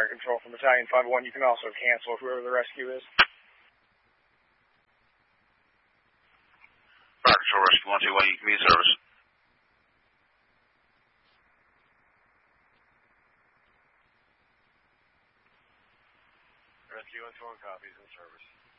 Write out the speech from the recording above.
Fire Control from Battalion 5-1. You can also cancel whoever the rescue is. Fire Control Rescue 121, you can be in service. Rescue 121 copies in service.